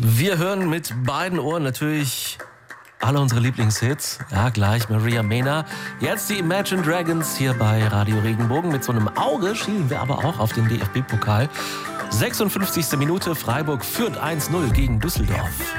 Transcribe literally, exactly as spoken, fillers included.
Wir hören mit beiden Ohren natürlich alle unsere Lieblingshits. Ja, gleich Maria Mena. Jetzt die Imagine Dragons hier bei Radio Regenbogen. Mit so einem Auge schielen wir aber auch auf den D F B-Pokal. sechsundfünfzigste Minute, Freiburg führt eins null gegen Düsseldorf.